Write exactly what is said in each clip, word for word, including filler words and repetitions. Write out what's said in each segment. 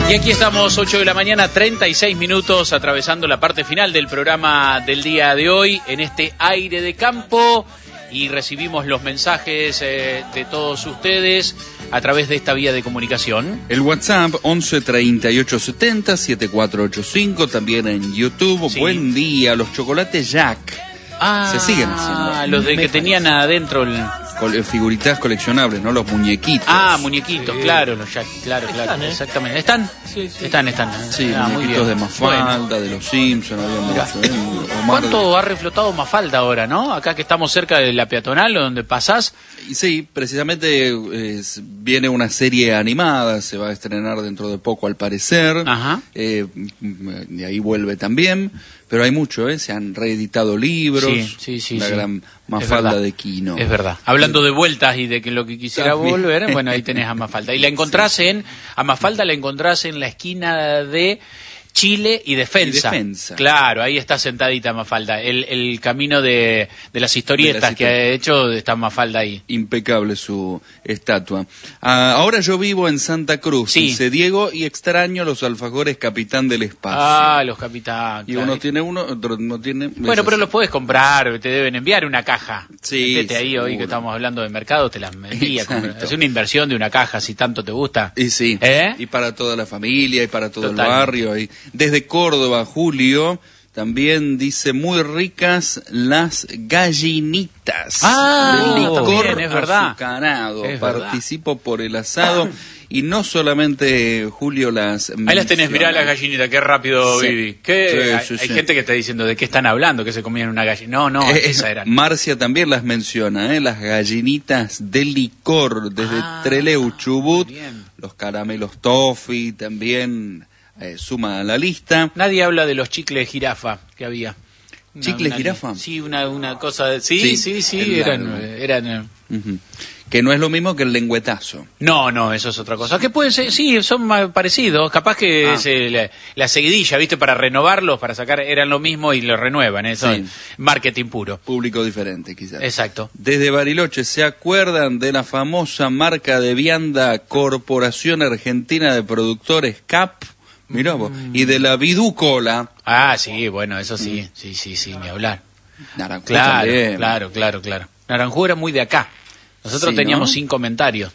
Y aquí estamos, ocho de la mañana, treinta y seis minutos, atravesando la parte final del programa del día de hoy, en este aire de campo, y recibimos los mensajes eh, de todos ustedes a través de esta vía de comunicación. El WhatsApp once treinta y ocho setenta setenta y cuatro ochenta y cinco, también en YouTube. Sí. Buen día, los chocolates Jack. Ah, se siguen haciendo. Los de que tenían adentro el... figuritas coleccionables, ¿no? Los muñequitos. Ah, muñequitos, sí. Claro, los Jack, claro, claro, están, ¿eh? Exactamente. ¿Están? Sí, sí. Están, están. Sí, ah, muñequitos de Mafalda, bueno. De los Simpsons, había mucho, ¿eh? ¿Cuánto de... ha reflotado Mafalda ahora, no? Acá que estamos cerca de la peatonal, donde pasás. Sí, precisamente eh, viene una serie animada, se va a estrenar dentro de poco al parecer. Ajá. Eh, de ahí vuelve también. Pero hay mucho, ¿eh? Se han reeditado libros. Sí, sí, sí. La sí. gran Mafalda de Quino. Es verdad. Hablando de vueltas y de que lo que quisiera también volver, bueno, ahí tenés a Mafalda. Y la encontrás sí. en... A Mafalda la encontrás en la esquina de Chile y Defensa. Y Defensa. Claro, ahí está sentadita Mafalda. El, el camino de, de las historietas de las que ha hecho está Mafalda ahí. Impecable su estatua. Ah, ahora yo vivo en Santa Cruz, sí. Dice Diego, y extraño los alfajores Capitán del Espacio. Ah, los Capitán. Y claro. Uno tiene uno, otro no tiene... Bueno, pero los puedes comprar, te deben enviar una caja. Sí, Métete ahí seguro. Hoy que estamos hablando de mercado, te las envía. Es una inversión de una caja, si tanto te gusta. Y sí, ¿Eh? Y para toda la familia, y para todo Total. El barrio. Y desde Córdoba, Julio, también dice muy ricas las gallinitas. Ah, del licor bien, es verdad. azucarado. Es Participo verdad. Por el asado. Y no solamente, Julio, las... Ahí las tenés, mirá las gallinitas, qué rápido, sí. Vivi. ¿Qué? Sí, hay sí, hay sí. gente que está diciendo de qué están hablando, que se comían una gallina. No, no, eh, esa eran. Marcia también las menciona, ¿eh? Las gallinitas de licor, desde ah, Trelew, Chubut. Bien. Los caramelos toffee también eh, suma a la lista. Nadie habla de los chicles jirafa que había. Una, ¿Chicles una, jirafa? Sí, una, una cosa de... Sí, sí, sí, sí eran... eran uh-huh. Que no es lo mismo que el lengüetazo. No, no, eso es otra cosa. Que pueden ser, sí, son más parecidos. Capaz que ah. es eh, la, la seguidilla, ¿viste? Para renovarlos, para sacar, eran lo mismo y lo renuevan. Eso sí. Es marketing puro. Público diferente, quizás. Exacto. Desde Bariloche, ¿se acuerdan de la famosa marca de vianda Corporación Argentina de Productores C A P? Mirá vos. Mm. Y de la Viducola. Ah, sí, bueno, eso sí. Mm. Sí, sí, sí, ni hablar. Naranjú claro, también. Claro, claro, claro. Naranjú era muy de acá. Nosotros sí, teníamos ¿no? sin comentarios.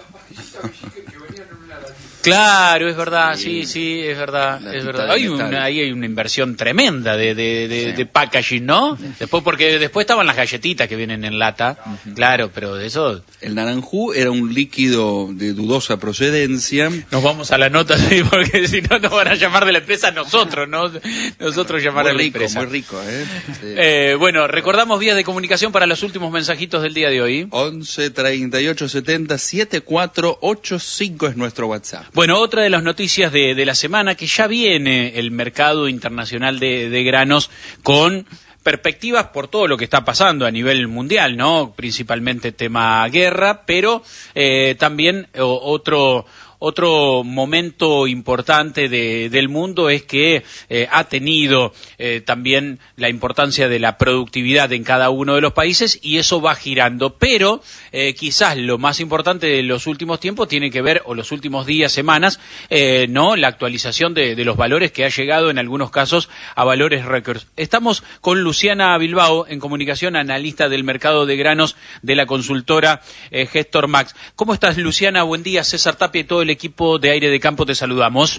Claro, es verdad, sí, sí, sí es verdad, la es verdad. Hay una, ahí hay una inversión tremenda de, de, de, sí. de packaging, ¿no? Sí. Después, porque después estaban las galletitas que vienen en lata, uh-huh. claro, pero de eso... El naranjú era un líquido de dudosa procedencia. Nos vamos a la nota, ¿sí? Porque si no nos van a llamar de la empresa nosotros, ¿no? Nosotros llamar muy a la rico, empresa. Muy rico, ¿eh? Sí. eh bueno, recordamos vías de comunicación para los últimos mensajitos del día de hoy. once treinta y ocho setenta setenta y cuatro ochenta y cinco es nuestro WhatsApp. Bueno, otra de las noticias de, de la semana, que ya viene el mercado internacional de, de granos con perspectivas por todo lo que está pasando a nivel mundial, ¿no? Principalmente tema guerra, pero eh, también o, otro... Otro momento importante de, del mundo es que eh, ha tenido eh, también la importancia de la productividad en cada uno de los países y eso va girando. Pero eh, quizás lo más importante de los últimos tiempos tiene que ver, o los últimos días, semanas, eh, no, la actualización de, de los valores que ha llegado en algunos casos a valores récords. Estamos con Luciana Bilbao en comunicación, analista del mercado de granos de la consultora eh, Gestor Max. ¿Cómo estás, Luciana? Buen día, César Tapia y todo el equipo de Aire de Campo te saludamos.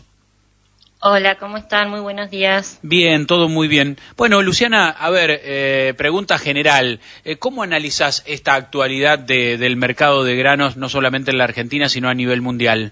Hola, ¿cómo están? Muy buenos días. Bien, todo muy bien. Bueno, Luciana, a ver, eh, pregunta general. Eh, ¿Cómo analizás esta actualidad de, del mercado de granos, no solamente en la Argentina, sino a nivel mundial?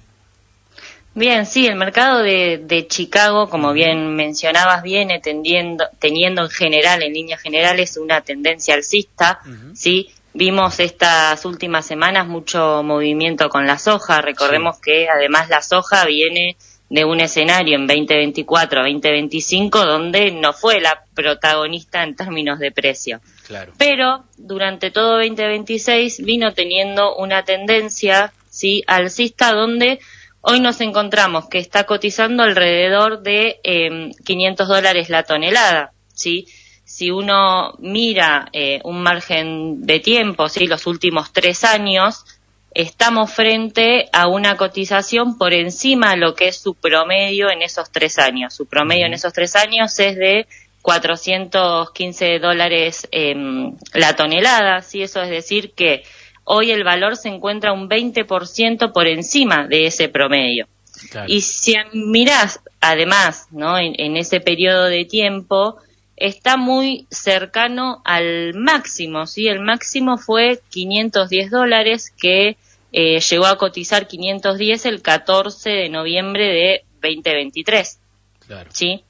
Bien, sí, el mercado de, de Chicago, como bien mencionabas, viene tendiendo, teniendo en general, en líneas generales, una tendencia alcista, uh-huh. ¿sí? Vimos estas últimas semanas mucho movimiento con la soja. Recordemos sí. que además la soja viene de un escenario en veinte veinticuatro a veinte veinticinco donde no fue la protagonista en términos de precio. Claro. Pero durante todo veinte veintiséis vino teniendo una tendencia, sí, alcista, donde hoy nos encontramos que está cotizando alrededor de eh, quinientos dólares la tonelada, ¿sí? Si uno mira eh, un margen de tiempo, sí, los últimos tres años, estamos frente a una cotización por encima de lo que es su promedio en esos tres años. Su promedio en esos tres años es de cuatrocientos quince dólares eh, la tonelada, ¿sí? Eso es decir que hoy el valor se encuentra un veinte por ciento por encima de ese promedio. Claro. Y si mirás, además, ¿no? En, en ese periodo de tiempo, está muy cercano al máximo, ¿sí? El máximo fue quinientos diez dólares, que eh, llegó a cotizar quinientos diez el catorce de noviembre de veinte veintitrés, claro. ¿Sí?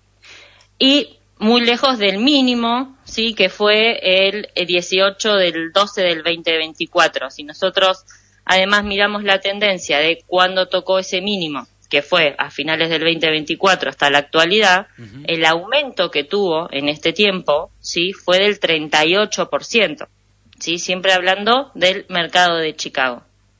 Y muy lejos del mínimo, ¿sí? Que fue el dieciocho del doce del veinte veinticuatro. Si nosotros además miramos la tendencia de cuándo tocó ese mínimo, que fue a finales del veinte veinticuatro hasta la actualidad, uh-huh. El aumento que tuvo en este tiempo, sí, fue del treinta y ocho por ciento, sí, siempre hablando del mercado de Chicago,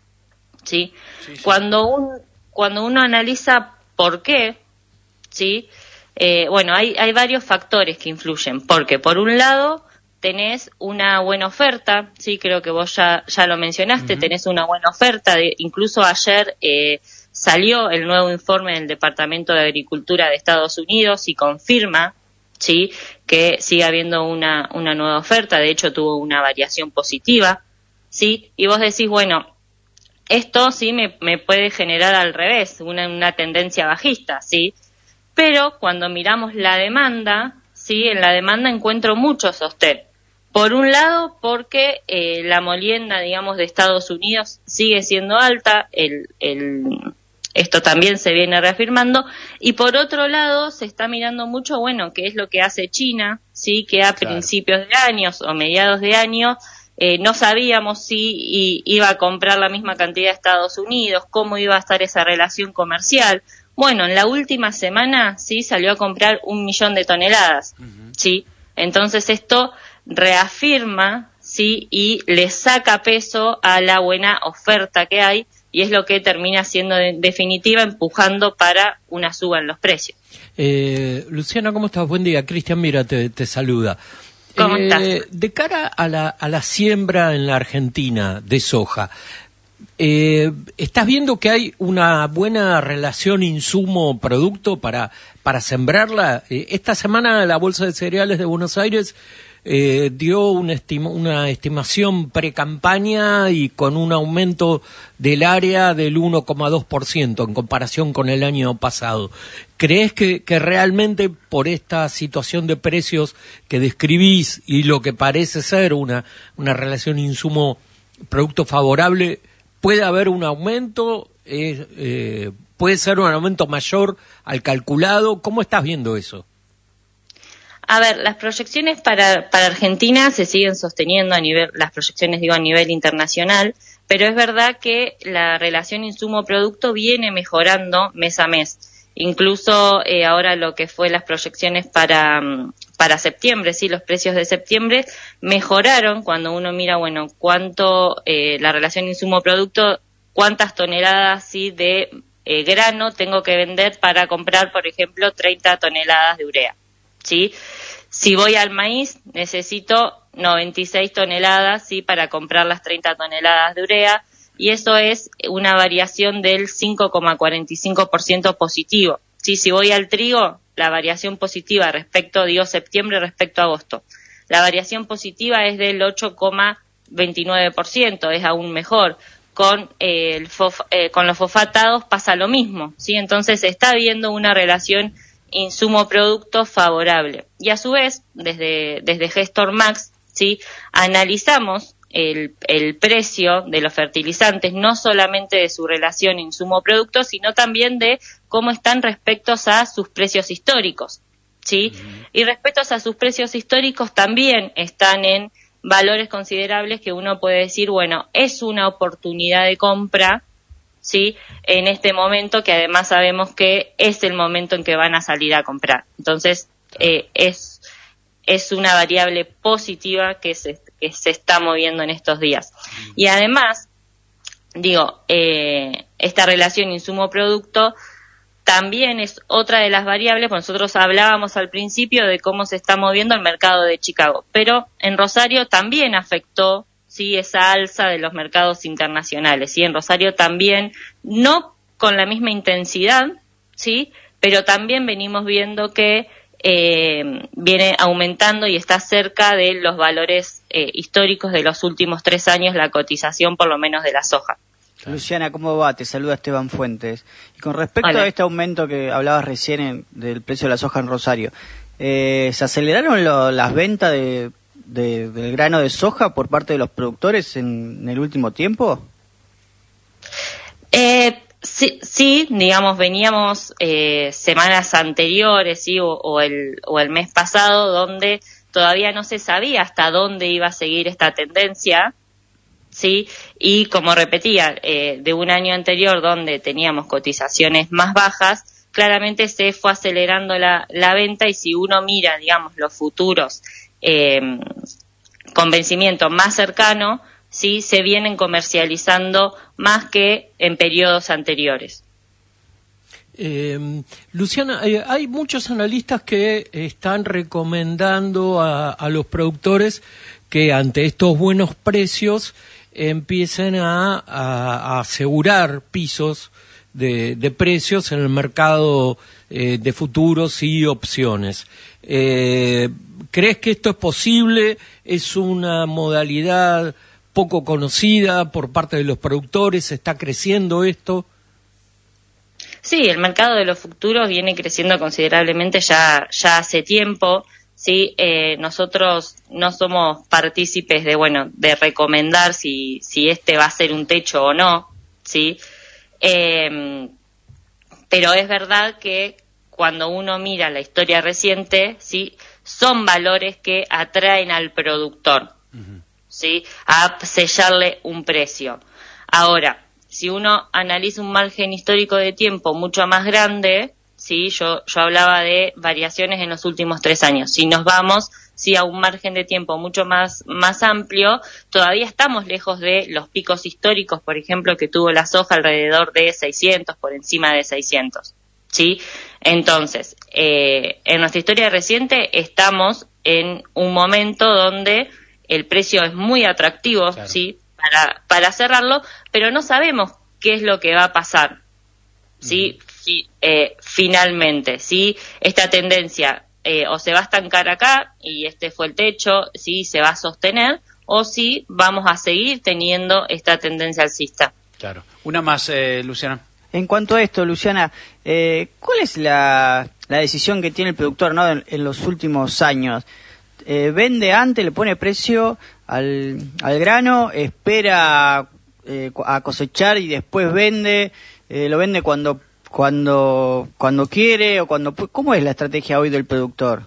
sí. sí, sí. Cuando un cuando uno analiza por qué, sí, eh, bueno, hay hay varios factores que influyen, porque por un lado tenés una buena oferta, sí, creo que vos ya ya lo mencionaste, uh-huh. Tenés una buena oferta, de, incluso ayer eh, salió el nuevo informe del Departamento de Agricultura de Estados Unidos y confirma, sí, que sigue habiendo una una nueva oferta. De hecho, tuvo una variación positiva, sí. Y vos decís, bueno, esto sí me, me puede generar al revés, una, una tendencia bajista, sí. Pero cuando miramos la demanda, sí, en la demanda encuentro mucho sostén. Por un lado, porque eh, la molienda, digamos, de Estados Unidos sigue siendo alta, el, el esto también se viene reafirmando, y por otro lado se está mirando mucho, bueno, qué es lo que hace China, sí, que a claro. principios de años o mediados de año eh, no sabíamos si y, iba a comprar la misma cantidad de Estados Unidos, cómo iba a estar esa relación comercial. Bueno, en la última semana sí salió a comprar un millón de toneladas, uh-huh. sí, entonces esto reafirma, sí, y le saca peso a la buena oferta que hay, y es lo que termina siendo en definitiva empujando para una suba en los precios. Eh, Luciana, ¿cómo estás? Buen día. Cristian Mira te, te saluda. ¿Cómo eh, estás? De cara a la, a la siembra en la Argentina de soja, eh, ¿estás viendo que hay una buena relación insumo-producto para, para sembrarla? Eh, esta semana la Bolsa de Cereales de Buenos Aires Eh, dio una, estima, una estimación pre-campaña y con un aumento del área del uno coma dos por ciento en comparación con el año pasado. ¿Crees que, que realmente por esta situación de precios que describís y lo que parece ser una, una relación insumo-producto favorable, puede haber un aumento? Eh, eh, ¿Puede ser un aumento mayor al calculado? ¿Cómo estás viendo eso? A ver, las proyecciones para, para Argentina se siguen sosteniendo a nivel, las proyecciones digo a nivel internacional, pero es verdad que la relación insumo-producto viene mejorando mes a mes. Incluso eh, ahora lo que fue las proyecciones para, para septiembre, sí, los precios de septiembre mejoraron cuando uno mira, bueno, cuánto eh, la relación insumo-producto, cuántas toneladas sí de eh, grano tengo que vender para comprar, por ejemplo, treinta toneladas de urea. ¿Sí? Si voy al maíz, necesito noventa y seis toneladas, ¿sí? Para comprar las treinta toneladas de urea, y eso es una variación del cinco coma cuarenta y cinco por ciento positivo, ¿sí? Si voy al trigo, la variación positiva respecto, digo, septiembre respecto a agosto, la variación positiva es del ocho coma veintinueve por ciento, es aún mejor. Con, eh, el fof, eh, con los fosfatados pasa lo mismo, ¿sí? Entonces está habiendo una relación insumo-producto favorable. Y a su vez, desde, desde Gestor Max, ¿sí? Analizamos el, el precio de los fertilizantes, no solamente de su relación insumo-producto, sino también de cómo están respecto a sus precios históricos, ¿sí? Uh-huh. Y respecto a sus precios históricos también están en valores considerables que uno puede decir, bueno, es una oportunidad de compra, ¿sí? En este momento, que además sabemos que es el momento en que van a salir a comprar. Entonces, eh, es es una variable positiva que se, que se está moviendo en estos días. Y además, digo, eh, esta relación insumo-producto también es otra de las variables, pues nosotros hablábamos al principio de cómo se está moviendo el mercado de Chicago, pero en Rosario también afectó, sí, esa alza de los mercados internacionales, sí, en Rosario también, no con la misma intensidad, sí, pero también venimos viendo que eh, viene aumentando y está cerca de los valores eh, históricos de los últimos tres años, la cotización por lo menos de la soja. Claro. Luciana, ¿cómo va? Te saluda Esteban Fuentes. Y con respecto Hola. a este aumento que hablabas recién en, del precio de la soja en Rosario, eh, ¿se aceleraron lo, las ventas de, de, del grano de soja por parte de los productores en, en el último tiempo? Eh, sí, sí, digamos, veníamos eh, semanas anteriores, sí, o, o, el, o el mes pasado, donde todavía no se sabía hasta dónde iba a seguir esta tendencia, sí, y como repetía, eh, de un año anterior donde teníamos cotizaciones más bajas, claramente se fue acelerando la, la venta, y si uno mira, digamos, los futuros eh, con vencimiento más cercano, sí, se vienen comercializando más que en periodos anteriores. Eh, Luciana, eh, hay muchos analistas que están recomendando a, a los productores que ante estos buenos precios empiecen a, a, a asegurar pisos de, de precios en el mercado eh, de futuros y opciones. Eh, ¿Crees que esto es posible? ¿Es una modalidad poco conocida por parte de los productores? ¿Está creciendo esto? Sí, el mercado de los futuros viene creciendo considerablemente ya, ya hace tiempo. Sí, eh, nosotros no somos partícipes de, bueno, de recomendar si, si este va a ser un techo o no, sí. Eh, pero es verdad que cuando uno mira la historia reciente, sí, son valores que atraen al productor, uh-huh. sí, a sellarle un precio. Ahora, si uno analiza un margen histórico de tiempo mucho más grande, sí, yo, yo hablaba de variaciones en los últimos tres años. Si nos vamos, sí, a un margen de tiempo mucho más, más amplio, todavía estamos lejos de los picos históricos, por ejemplo, que tuvo la soja alrededor de seiscientos, por encima de seiscientos, sí. Entonces, eh, en nuestra historia reciente estamos en un momento donde el precio es muy atractivo, claro. sí, para, para cerrarlo, pero no sabemos qué es lo que va a pasar, sí. Uh-huh. Sí, eh, finalmente, sí, esta tendencia eh, o se va a estancar acá y este fue el techo, sí, se va a sostener, o sí vamos a seguir teniendo esta tendencia alcista. Claro. Una más, eh, Luciana. En cuanto a esto, Luciana, eh, ¿cuál es la, la decisión que tiene el productor, ¿no? en, en los últimos años? Eh, ¿Vende antes, le pone precio al, al grano, espera eh, a cosechar y después vende, eh, lo vende cuando cuando cuando quiere o cuando cómo es la estrategia hoy del productor?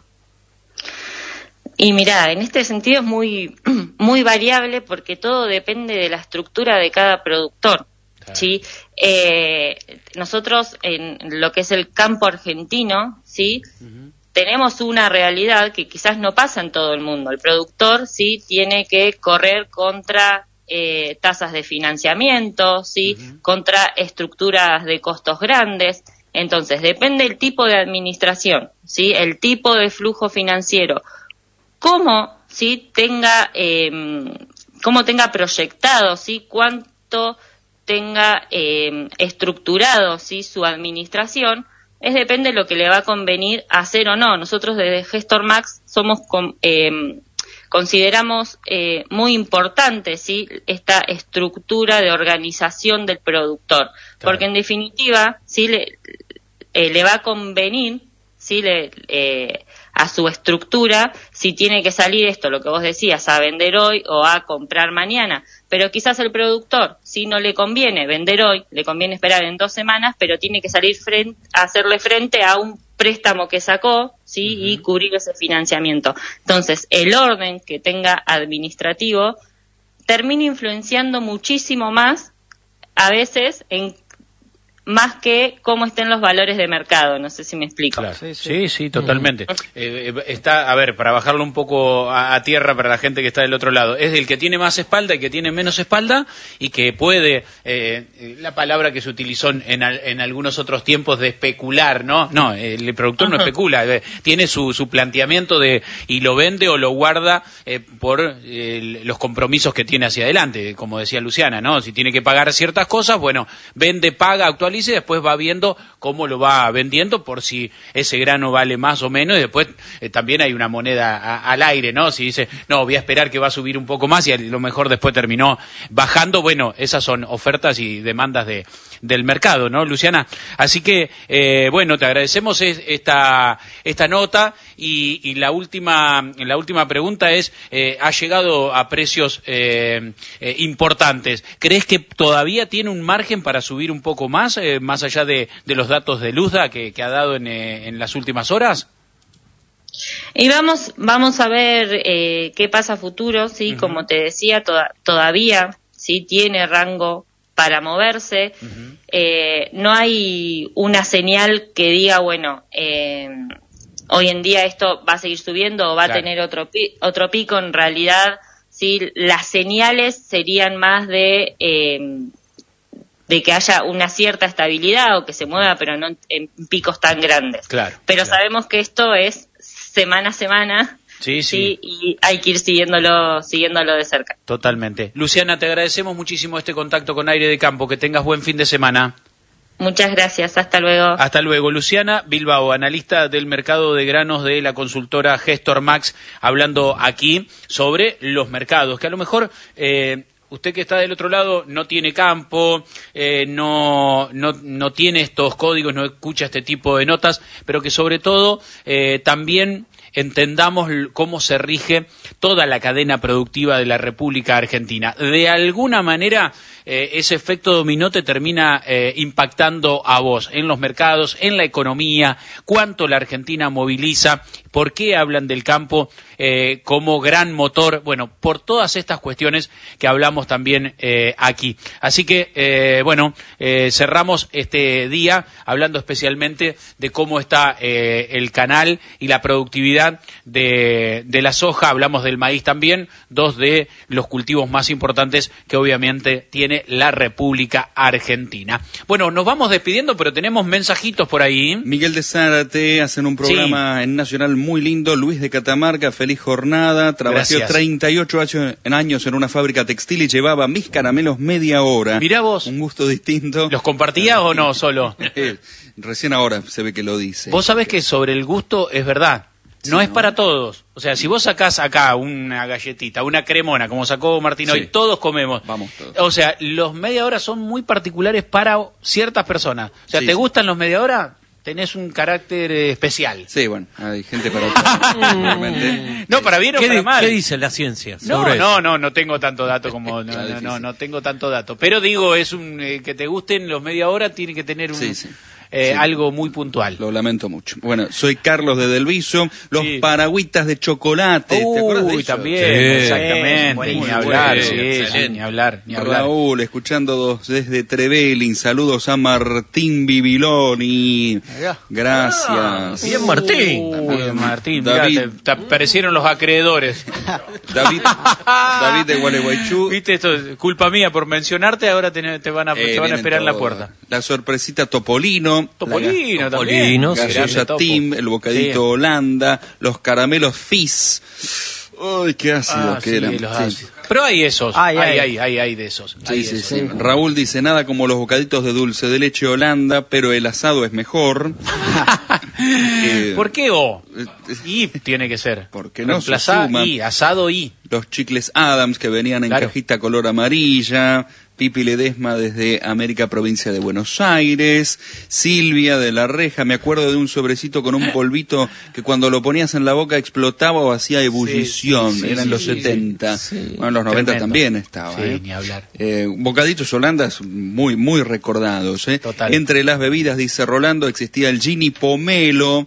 Y mirá, en este sentido es muy muy variable porque todo depende de la estructura de cada productor, claro. sí. Eh, nosotros en lo que es el campo argentino, sí, uh-huh. tenemos una realidad que quizás no pasa en todo el mundo. El productor sí tiene que correr contra Eh, tasas de financiamiento, sí, uh-huh. contra estructuras de costos grandes. Entonces, depende el tipo de administración, sí, el tipo de flujo financiero, cómo, sí, tenga, eh, cómo tenga proyectado, sí, cuánto tenga eh, estructurado, sí, su administración, es depende de lo que le va a convenir hacer o no. Nosotros desde GestorMax somos con, eh, consideramos eh, muy importante, sí, esta estructura de organización del productor, claro. porque en definitiva, sí, le, eh, le va a convenir, sí, le, eh, a su estructura, si tiene que salir esto, lo que vos decías, a vender hoy o a comprar mañana, pero quizás el productor, si no le conviene vender hoy, le conviene esperar en dos semanas, pero tiene que salir frente, a hacerle frente a un préstamo que sacó, sí, uh-huh. y cubrir ese financiamiento. Entonces, el orden que tenga administrativo termina influenciando muchísimo más, a veces, en más que cómo estén los valores de mercado, no sé si me explico. Claro. Sí, sí, sí, sí totalmente. Uh-huh. eh, está, a ver, para bajarlo un poco a, a tierra para la gente que está del otro lado, es el que tiene más espalda y que tiene menos espalda y que puede, eh, la palabra que se utilizó en, en algunos otros tiempos de especular, ¿no? No, el productor uh-huh. no especula, eh, tiene su, su planteamiento de y lo vende o lo guarda eh, por eh, los compromisos que tiene hacia adelante, como decía Luciana, ¿no? Si tiene que pagar ciertas cosas, bueno, vende, paga, actualiza y después va viendo cómo lo va vendiendo por si ese grano vale más o menos y después eh, también hay una moneda a, al aire, ¿no? Si dice, no, voy a esperar que va a subir un poco más y a lo mejor después terminó bajando, bueno, esas son ofertas y demandas de del mercado, ¿no, Luciana? Así que, eh, bueno, te agradecemos esta esta nota y, y la última la última pregunta es, eh, ha llegado a precios eh, eh, importantes. ¿Crees que todavía tiene un margen para subir un poco más, eh, más allá de, de los datos de Luzda que, que ha dado en, eh, en las últimas horas? Y vamos vamos a ver eh, qué pasa a futuro, sí, uh-huh. como te decía, toda, todavía sí tiene rango para moverse. Uh-huh. Eh, no hay una señal que diga, bueno, eh, hoy en día esto va a seguir subiendo o va claro. a tener otro pi- otro pico. En realidad, sí, las señales serían más de eh, de que haya una cierta estabilidad o que se mueva, pero no en picos tan grandes. Claro. Pero claro. sabemos que esto es semana a semana. Sí, sí, sí, y hay que ir siguiéndolo, siguiéndolo de cerca. Totalmente. Luciana, te agradecemos muchísimo este contacto con Aire de Campo. Que tengas buen fin de semana. Muchas gracias, hasta luego. Hasta luego. Luciana Bilbao, analista del mercado de granos de la consultora Gestor Max, hablando aquí sobre los mercados, que a lo mejor... Eh, usted que está del otro lado no tiene campo, eh, no, no, no tiene estos códigos, no escucha este tipo de notas, pero que sobre todo eh, también entendamos cómo se rige toda la cadena productiva de la República Argentina. De alguna manera, eh, ese efecto dominó te termina eh, impactando a vos, en los mercados, en la economía, cuánto la Argentina moviliza, por qué hablan del campo eh, como gran motor, bueno, por todas estas cuestiones que hablamos también eh, aquí. Así que, eh, bueno, eh, cerramos este día hablando especialmente de cómo está eh, el canal y la productividad de, de la soja, hablamos del maíz también, dos de los cultivos más importantes que obviamente tiene la República Argentina. Bueno, nos vamos despidiendo, pero tenemos mensajitos por ahí. Miguel de Zárate, hacen un programa sí. en Nacional muy lindo. Luis de Catamarca, feliz jornada. Trabajé treinta y ocho años en una fábrica textil y llevaba mis caramelos media hora. Mirá vos. Un gusto distinto. ¿Los compartías o no solo? Recién ahora se ve que lo dice. Vos sabés que sobre el gusto es verdad. No es para todos. O sea, si vos sacás acá una galletita, una cremona, como sacó Martín hoy, sí. todos comemos. Vamos todos. O sea, los media hora son muy particulares para ciertas personas. O sea, sí, ¿te sí. gustan los media hora? Tenés un carácter eh, especial. Sí, bueno, hay gente para todo. No, para bien o ¿Qué, para mal. ¿Qué dice la ciencia No, sobre no, eso? no, no tengo tanto dato como... No, no, no, no tengo tanto dato. Pero digo, es un eh, que te gusten los media hora, tiene que tener un... Sí, sí. Eh, sí. algo muy puntual. Lo lamento mucho. Bueno, soy Carlos de Delviso, los sí. paragüitas de chocolate. Uy, ¿te acuerdas de ellos? también, sí. exactamente, Buenísimo. ni hablar, Bueno, sí, sí, ni hablar, ni hablar. Raúl, escuchando desde Trevelin, saludos a Martín Bibiloni. Gracias. Ah, bien, Martín. Uy, Martín, David. mirá, te, te aparecieron los acreedores. David, David de Gualeguaychú. Viste, esto es culpa mía por mencionarte, ahora te, te van a, Eh, te van a vienen esperar en la todo. puerta. La sorpresita Topolino. Topolino, Topolino, también. sí, Gaseosa Topo. Tim, el bocadito Sí. Holanda, los caramelos Fizz. Uy, qué ácidos Ah, que sí, eran. los Sí. ácidos. Pero hay esos, Ay, hay, ay. hay, hay, hay de esos. hay Sí, de sí, esos. sí. Raúl dice, nada como los bocaditos de dulce de leche Holanda, pero el asado es mejor. Eh, ¿Por qué O? eh, Y tiene que ser. Porque no se Reemplazá suma. y, asado y. Los chicles Adams que venían en Claro. cajita color amarilla. Pipi Ledesma desde América, provincia de Buenos Aires. Silvia de La Reja, me acuerdo de un sobrecito con un polvito que cuando lo ponías en la boca explotaba o hacía ebullición. Sí, sí, Era en sí, los sí, setenta. sí. Bueno, en los noventa Tremendo. también estaba. Sí, ¿eh? ni hablar. Eh, bocaditos holandas muy, muy recordados. ¿eh? Total. Entre las bebidas, dice Rolando, existía el Gini Pomelo.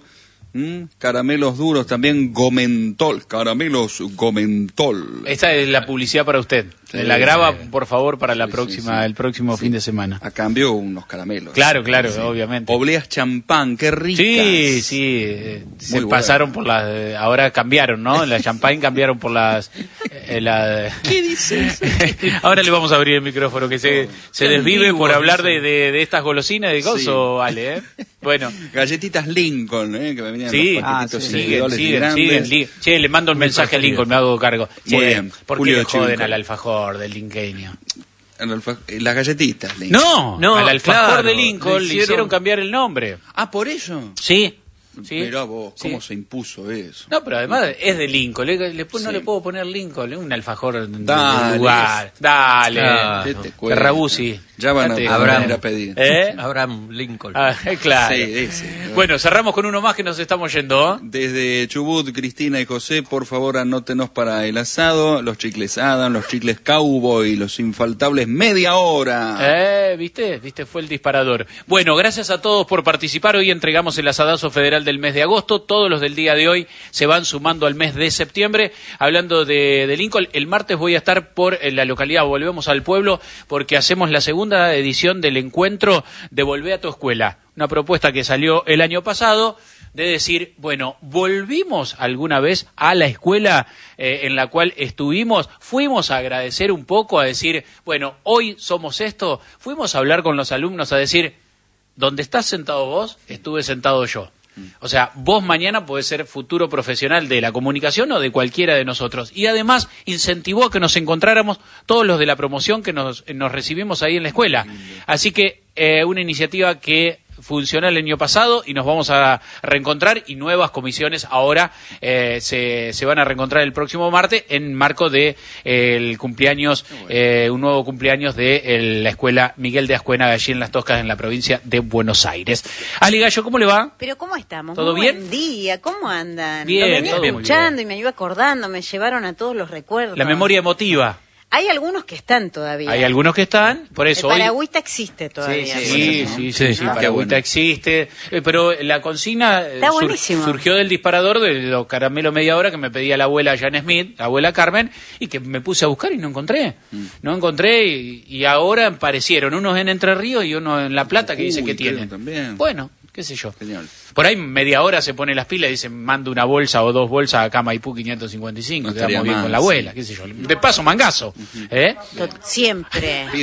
¿Mm? Caramelos duros también, Gomentol, caramelos Gomentol. Esta es la publicidad para usted. Sí, la graba, sí. por favor, para la Sí, próxima, sí, sí. el próximo Sí. fin de semana. A cambio, unos caramelos. Claro, claro, Sí. obviamente. Obleas champán, qué ricas. Sí, sí, eh, se Muy pasaron bueno. por las... eh, ahora cambiaron, ¿no? La champagne cambiaron por las... eh, la- ¿Qué dices? Ahora le vamos a abrir el micrófono, que se, se Qué desvive antiguo, por hablar de, dice. de, de estas golosinas de cosas, Sí. vale, ¿eh? Bueno, Galletitas Lincoln, ¿eh? Que me venían sí, los paquetitos Ah, sí. siguen, individuales y siguen, grandes. siguen, li- Che, le mando el Muy mensaje a Lincoln, me hago cargo. Che, Muy bien. ¿por qué Julio le joden Chivilcoy. al alfajor del linqueño? El alfa- eh, Las galletitas Lincoln. No, No, al alfajor claro, de Lincoln le le hicieron- hicieron cambiar el nombre. Ah, ¿por eso? Sí. Sí. Mirá vos, ¿cómo Sí. se impuso eso? No, pero además es de Lincoln. Le, le- no Sí. le puedo poner Lincoln, es un alfajor de Dale. lugar. Dale. Claro. ¿Qué te cuento? Terrabusi. Ya van a, Date. van a Abraham. ir a pedir. ¿Eh? Abraham Lincoln. Ah, claro. Sí, ese. Bueno, cerramos con uno más que nos estamos yendo. ¿eh? Desde Chubut, Cristina y José, por favor anótenos para el asado, los chicles Adam, los chicles Cowboy, los infaltables media hora. Eh, ¿viste? ¿Viste? Fue el disparador. Bueno, gracias a todos por participar. Hoy entregamos el asadazo federal del mes de agosto. Todos los del día de hoy se van sumando al mes de septiembre. Hablando de, de Lincoln, el martes voy a estar por en la localidad Volvemos al Pueblo porque hacemos la segunda edición del encuentro de Volvé a tu Escuela. Una propuesta que salió el año pasado de decir, bueno, ¿volvimos alguna vez a la escuela eh, en la cual estuvimos? ¿Fuimos a agradecer un poco, a decir, bueno, hoy somos esto? ¿Fuimos a hablar con los alumnos a decir, donde estás sentado vos, estuve sentado yo? O sea, vos mañana podés ser futuro profesional de la comunicación o de cualquiera de nosotros. Y además incentivó a que nos encontráramos todos los de la promoción que nos, nos recibimos ahí en la escuela. Así que eh, una iniciativa que funcionó el año pasado y nos vamos a reencontrar y nuevas comisiones ahora eh, se, se van a reencontrar el próximo martes en marco de eh, el cumpleaños, eh, un nuevo cumpleaños de el, la escuela Miguel de Ascuénaga allí en Las Toscas en la provincia de Buenos Aires. Ali Gallo, ¿cómo le va? Pero ¿cómo estamos? ¿Todo Muy bien? Buen día, ¿cómo andan? Bien, Lo venía todo muy escuchando bien. y me iba acordando, me llevaron a todos los recuerdos. La memoria emotiva. Hay algunos que están todavía. Hay algunos que están, por eso El hoy... Paragüita existe todavía. Sí, Sí, ¿no? sí, sí, Sí. sí, Ah, para qué agüita bueno. existe, eh, pero la consigna eh, Está buenísimo. surgió del disparador de los caramelos media hora que me pedía la abuela Jan Smith, la abuela Carmen, y que me puse a buscar y no encontré. Mm. No encontré y, y ahora aparecieron unos en Entre Ríos y uno en La Plata que dice Uy, que creo tienen. también. Bueno, qué sé yo. Genial. Por ahí media hora se pone las pilas y dice, mando una bolsa o dos bolsas acá a Maipú quinientos cincuenta y cinco, No quedamos estaría bien mal, con la abuela, sí. qué sé yo. De paso, mangazo. ¿Eh? To- Siempre. Piden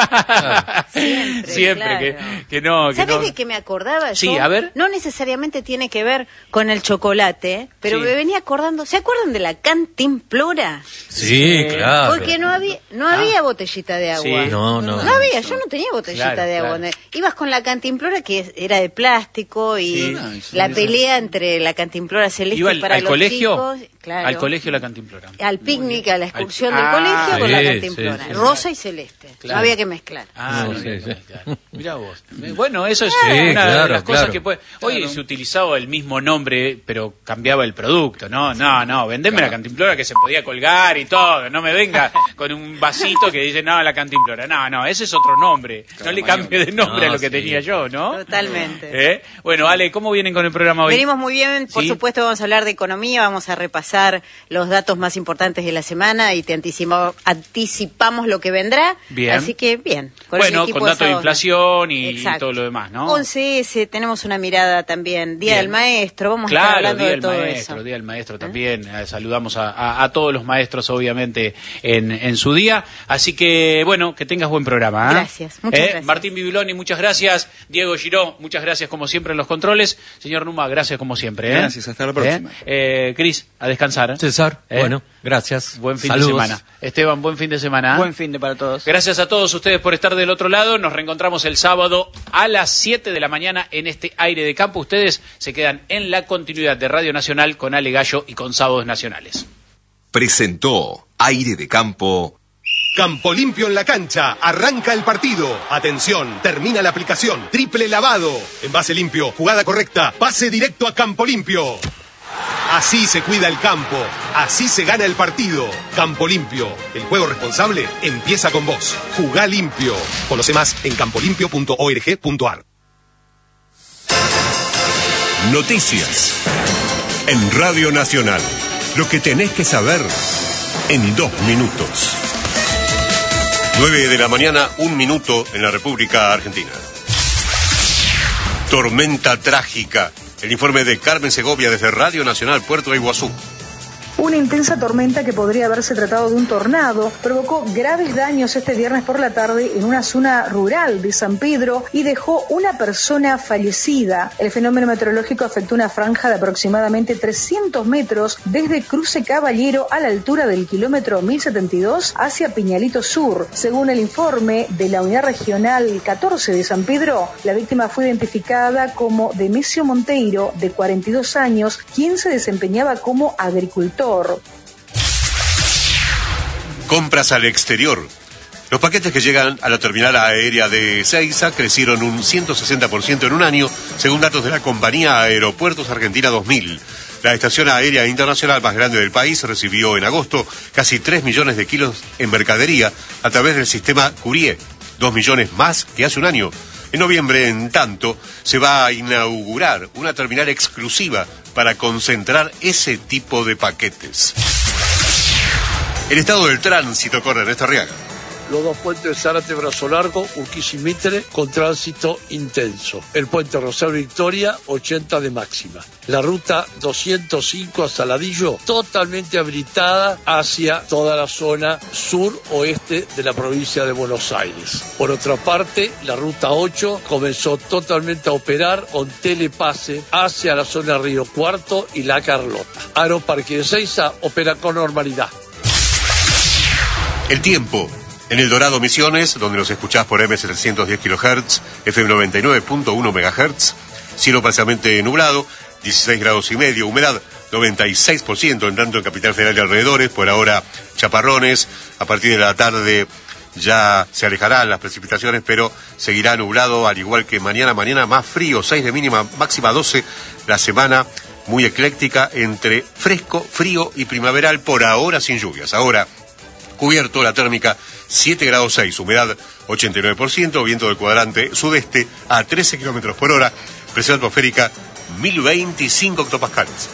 acá. Siempre, Siempre claro. que, que no. Que ¿Sabes no. de qué me acordaba Sí, yo? a ver. No necesariamente tiene que ver con el chocolate, pero Sí. me venía acordando. ¿Se acuerdan de la cantimplora? Sí, claro. Porque no había no había botellita de agua. Sí. No, no. No había, yo no tenía botellita Claro, de agua. claro. Ibas con la cantimplora que era de plástico y Sí. Ah, eso la es- pelea entre la cantimplora celeste Iba al, para al los colegio, chicos, claro, al colegio la cantimplora. al picnic, a la excursión Al- del Ah, colegio con la sí, cantimplora, sí, sí. rosa y celeste. Claro. No había que mezclar. Ah, No, no, sí, no, sí. claro. Mirá vos. Eh, Bueno, eso es Sí, una de claro, las cosas claro. que puede... Hoy se utilizaba el mismo nombre, pero cambiaba el producto, ¿no? No, no, vendeme la cantimplora que se podía colgar y todo. No me venga con un vasito que dice, no, la cantimplora. No, no, ese es otro nombre. No le cambie de nombre No, a lo que sí. tenía yo, ¿no? Totalmente. ¿Eh? Bueno, Ale, ¿cómo vienen con el programa hoy? Venimos muy bien, por Sí. supuesto vamos a hablar de economía, vamos a repasar los datos más importantes de la semana y te anticipa- anticipamos lo que vendrá. Bien. Así que bien. Con el Bueno, equipo con datos de esa onda. inflación y, y Exacto. todo lo demás, ¿no? once ese, tenemos una mirada también. Día Bien. del Maestro, vamos a estar Claro, hablando Día de del todo Maestro, eso. Día del Maestro también. Eh, saludamos a, a- a todos los maestros, obviamente, en, en su día. Así que, bueno, que tengas buen programa. ¿eh? Gracias, muchas Eh, gracias. Martín Bibiloni, muchas gracias. Diego Giró, muchas gracias como siempre en los controles. Señor Numa, gracias como siempre. ¿eh? Gracias, hasta la próxima. Eh, eh, Cris, a descansar. ¿eh? César, ¿Eh? bueno, gracias. Buen fin Saludos. de semana. Esteban, buen fin de semana. ¿eh? Buen fin de para todos. Gracias a todos ustedes por estar del otro lado. Nos reencontramos el sábado a las siete de la mañana en este aire de campo. Ustedes se quedan en la continuidad de Radio Nacional con Ale Gallo y con Sábados Nacionales. Presentó Aire de Campo. Campo limpio en la cancha, arranca el partido. Atención, termina la aplicación. Triple lavado. Envase limpio, jugada correcta, pase directo a Campo Limpio. Así se cuida el campo, así se gana el partido. Campo Limpio, el juego responsable empieza con vos. Jugá limpio. Conoce más en campolimpio punto org punto ar. Noticias. En Radio Nacional. Lo que tenés que saber en dos minutos. nueve de la mañana, un minuto en la República Argentina. Tormenta trágica. El informe de Carmen Segovia desde Radio Nacional, Puerto de Iguazú. Una intensa tormenta que podría haberse tratado de un tornado provocó graves daños este viernes por la tarde en una zona rural de San Pedro y dejó una persona fallecida. El fenómeno meteorológico afectó una franja de aproximadamente trescientos metros desde Cruce Caballero a la altura del kilómetro mil setenta y dos hacia Piñalito Sur. Según el informe de la Unidad Regional catorce de San Pedro, la víctima fue identificada como Demesio Monteiro, de cuarenta y dos años, quien se desempeñaba como agricultor. Compras al exterior. Los paquetes que llegan a la terminal aérea de Ezeiza crecieron un ciento sesenta por ciento en un año, según datos de la compañía Aeropuertos Argentina dos mil. La estación aérea internacional más grande del país recibió en agosto casi tres millones de kilos en mercadería a través del sistema Courier, dos millones más que hace un año. En noviembre, en tanto, se va a inaugurar una terminal exclusiva para concentrar ese tipo de paquetes. El estado del tránsito corre en esta Arriaga. Los dos puentes Zárate, Brazo Largo, Urquiza y Mitre con tránsito intenso. El puente Rosario Victoria, ochenta de máxima. La ruta doscientos cinco a Saladillo, totalmente habilitada hacia toda la zona sur-oeste de la provincia de Buenos Aires. Por otra parte, la ruta ocho comenzó totalmente a operar con telepase hacia la zona Río Cuarto y La Carlota. Aeroparque de Ezeiza opera con normalidad. El tiempo. En El Dorado, Misiones, donde nos escuchás por eme setecientos diez kilohertz, efe eme noventa y nueve punto uno megahertz, cielo parcialmente nublado, dieciséis grados y medio, humedad noventa y seis por ciento, en tanto en Capital Federal y alrededores, por ahora chaparrones, a partir de la tarde ya se alejarán las precipitaciones, pero seguirá nublado, al igual que mañana, mañana más frío, seis de mínima, máxima doce, la semana muy ecléctica, entre fresco, frío y primaveral, por ahora sin lluvias. Ahora, cubierto, la térmica siete grados seis, humedad ochenta y nueve por ciento, viento del cuadrante sudeste a trece kilómetros por hora, presión atmosférica mil veinticinco hectopascales.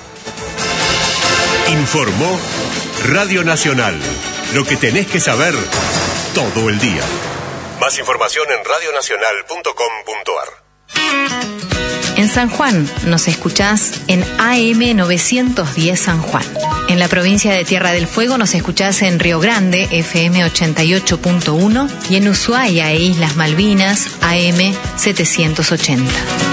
Informó Radio Nacional. Lo que tenés que saber todo el día. Más información en radio nacional punto com punto a r. En San Juan nos escuchás en A M novecientos diez San Juan. En la provincia de Tierra del Fuego nos escuchás en Río Grande, efe eme ochenta y ocho punto uno, y en Ushuaia e Islas Malvinas, A M setecientos ochenta.